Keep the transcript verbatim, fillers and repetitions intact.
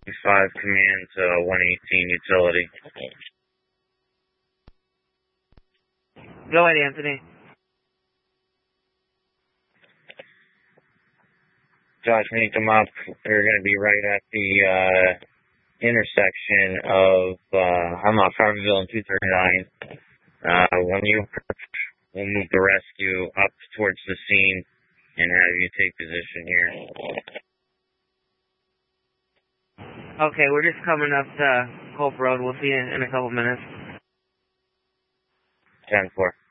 five command to one eighteen utility. Go ahead, Anthony. Josh, when you come up, we're going to be right at the uh, intersection of uh, Hemlock Harveyville and two thirty-nine. Uh, when you approach, we'll move the rescue up towards the scene and have you take position here. Okay, we're just coming up to Culp Road. We'll see you in a couple minutes. ten four.